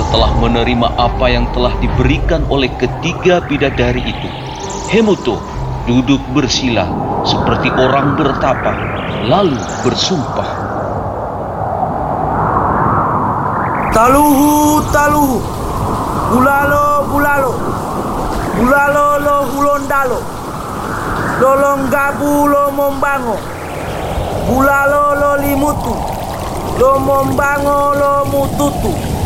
Setelah menerima apa yang telah diberikan oleh ketiga bidadari itu, Hemoto duduk bersila seperti orang bertapa, lalu bersumpah. Taluhu, taluhu, bulalo, bulalo, bulalo lo hulondalo, lolonggabu lo mombango, bulalo lo limutu, lo mombango lo mututu.